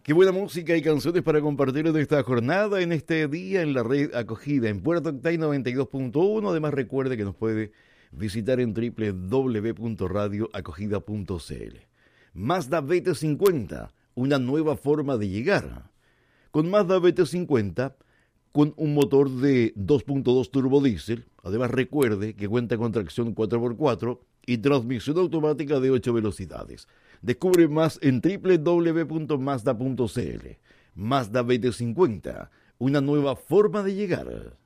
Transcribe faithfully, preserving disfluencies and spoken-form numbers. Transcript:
Qué buena música y canciones para compartir en esta jornada, en este día en la red acogida en Puerto Octay noventa y dos punto uno. Además recuerde que nos puede visitar en doble u doble u doble u punto radio acogida punto c l. Mazda B T cincuenta, una nueva forma de llegar. Con Mazda B T cincuenta, con un motor de dos punto dos turbodiesel, además recuerde que cuenta con tracción cuatro por cuatro y transmisión automática de ocho velocidades. Descubre más en doble u doble u doble u punto mazda punto c l. Mazda B T cincuenta, una nueva forma de llegar.